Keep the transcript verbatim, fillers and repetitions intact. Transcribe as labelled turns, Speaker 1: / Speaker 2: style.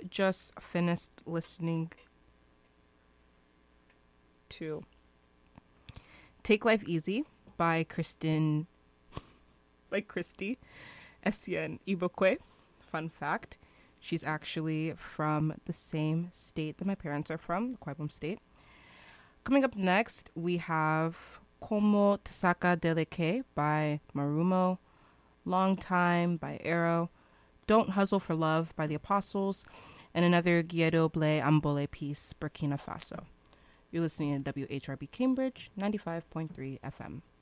Speaker 1: just finished listening to Take Life Easy by Kristen, by Christy Essien Ibokwe. Fun fact, she's actually from the same state that my parents are from, the Kwai Boom State. Coming up next, we have Como Tasaka Deleke by Marumo, Long Time by Arrow, Don't Hustle for Love by The Apostles, and another Guido Ble Ambole piece, Burkina Faso. You're listening to W H R B Cambridge, ninety-five point three F M.